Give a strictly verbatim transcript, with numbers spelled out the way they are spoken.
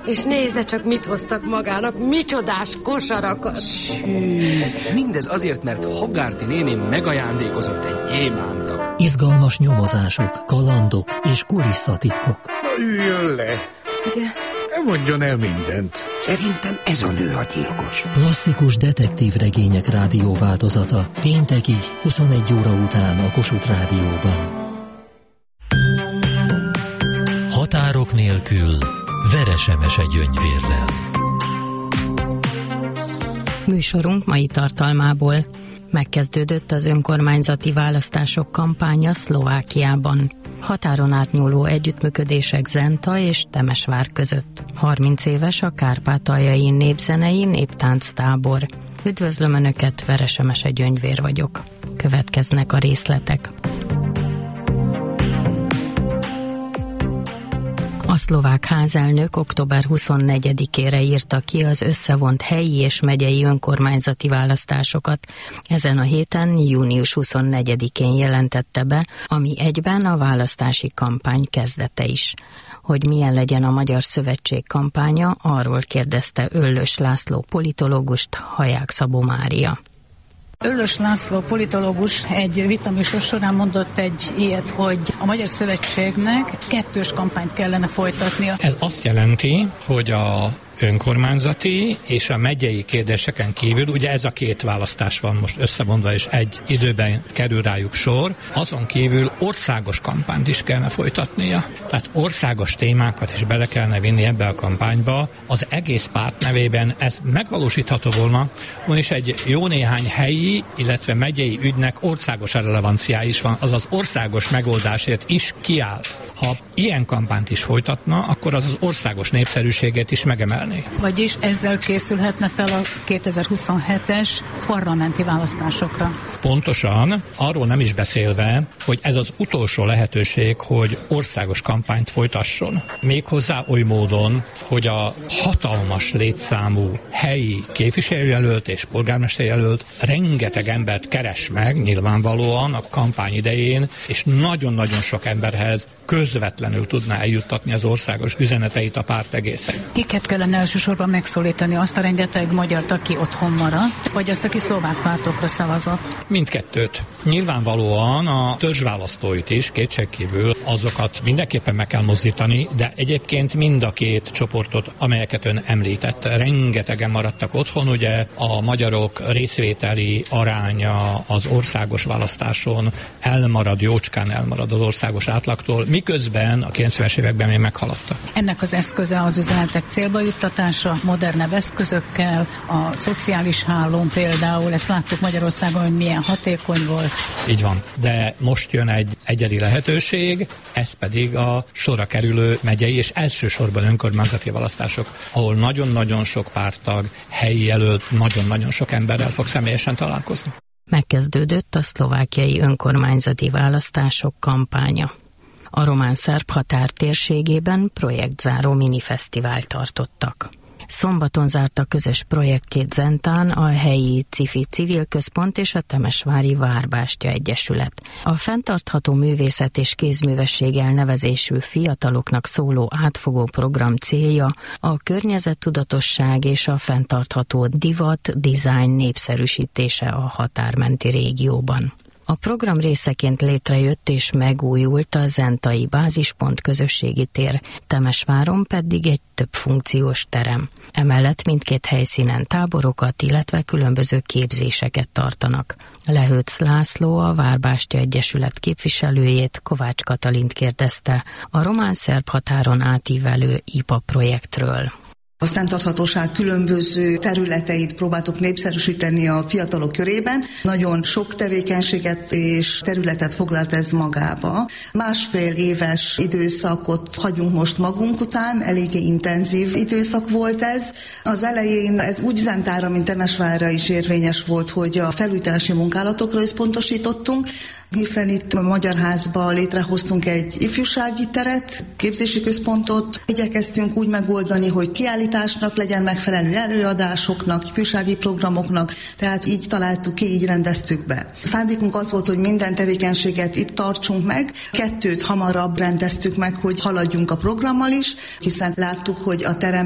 És nézze csak, mit hoztak magának, micsodás kosarakat. Szű, mindez azért, mert Hogarty néni megajándékozott egy gyémánta. Izgalmas nyomozások, kalandok és kulisszatitkok. Üljön le! Igen? Mondjon el mindent. Szerintem ez a nő a gyilkos. Klasszikus detektív regények rádióváltozata. Péntekig, huszonegy óra után a Kossuth Rádióban. Határok nélkül, Veres Emese Gyöngyvérrel. Műsorunk mai tartalmából: megkezdődött az önkormányzati választások kampánya Szlovákiában. Határon átnyúló együttműködések Zenta és Temesvár között. harminc éves a kárpátaljai népzenei néptánctábor. Üdvözlöm Önöket, Veres Emese Gyöngyvér vagyok. Következnek a részletek. A szlovák házelnök október huszonnegyedikére írta ki az összevont helyi és megyei önkormányzati választásokat. Ezen a héten, június huszonnegyedikén jelentette be, ami egyben a választási kampány kezdete is. Hogy milyen legyen a Magyar Szövetség kampánya, arról kérdezte Öllös László politológust, Haják Szabó Mária. Öllös László politológus egy vitaműsor során mondott egy ilyet, hogy a Magyar Szövetségnek kettős kampányt kellene folytatnia. Ez azt jelenti, hogy a önkormányzati és a megyei kérdéseken kívül, ugye ez a két választás van most összevonva, és egy időben kerül rájuk sor, azon kívül országos kampányt is kellene folytatnia. Tehát országos témákat is bele kellene vinni ebbe a kampányba. Az egész párt nevében ez megvalósítható volna, ugyanis egy jó néhány helyi, illetve megyei ügynek országos relevanciája is van, azaz országos megoldásért is kiáll. Ha ilyen kampányt is folytatna, akkor az az országos népszerűséget is megemelni. Vagyis ezzel készülhetne fel a kétezer-huszonhetes parlamenti választásokra. Pontosan, arról nem is beszélve, hogy ez az utolsó lehetőség, hogy országos kampányt folytasson. Méghozzá oly módon, hogy a hatalmas létszámú helyi képviselőjelölt és polgármesterjelölt rengeteg embert keres meg nyilvánvalóan a kampány idején, és nagyon-nagyon sok emberhez közvetlenül tudná eljuttatni az országos üzeneteit a párt egészen. Kiket kellene elsősorban megszólítani? Azt a rengeteg magyart, aki otthon maradt, vagy azt, aki szlovák pártokra szavazott? Mindkettőt. Nyilvánvalóan a törzsválasztóit is, kétségkívül azokat mindenképpen meg kell mozdítani, de egyébként mind a két csoportot, amelyeket ön említett, rengetegen maradtak otthon, ugye a magyarok részvételi aránya az országos választáson elmarad, jócskán elmarad az országos átlagtól, miközben a kilencvenes években még meghaladta. Ennek az eszköze az üzenetek célba juttatása, modernebb eszközökkel, a szociális hálón például, ezt láttuk Magyarországon, hogy milyen hatékony volt. Így van, de most jön egy egyedi lehetőség, ez pedig a sorra kerülő megyei és elsősorban önkormányzati választások, ahol nagyon-nagyon sok párttag, helyi jelölt, nagyon-nagyon sok emberrel fog személyesen találkozni. Megkezdődött a szlovákiai önkormányzati választások kampánya. A román-szerb határ térségében projektzáró minifesztivált tartottak. Szombaton zárta közös projektjét Zentán a helyi Cifi Civil Központ és a Temesvári Várbástya Egyesület. A fenntartható művészet és kézművesség elnevezésű fiataloknak szóló átfogó program célja a környezettudatosság és a fenntartható divat, dizájn népszerűsítése a határmenti régióban. A program részeként létrejött és megújult a zentai bázispont közösségi tér, Temesváron pedig egy több funkciós terem. Emellett mindkét helyszínen táborokat, illetve különböző képzéseket tartanak. Lehőc László, a Várbástya Egyesület képviselőjét, Kovács Katalint kérdezte a román-szerb határon átívelő i pé á projektről. A fenntarthatóság különböző területeit próbáltuk népszerűsíteni a fiatalok körében. Nagyon sok tevékenységet és területet foglalt ez magába. Másfél éves időszakot hagyunk most magunk után, eléggé intenzív időszak volt ez. Az elején ez úgy Zentára, mint Temesvárra is érvényes volt, hogy a felújítási munkálatokra összpontosítottunk, hiszen itt a Magyar Házban létrehoztunk egy ifjúsági teret, képzési központot. Igyekeztünk úgy megoldani, hogy kiállításnak legyen megfelelő, előadásoknak, ifjúsági programoknak, tehát így találtuk ki, így rendeztük be. A szándékunk az volt, hogy minden tevékenységet itt tartsunk meg, kettőt hamarabb rendeztük meg, hogy haladjunk a programmal is, hiszen láttuk, hogy a terem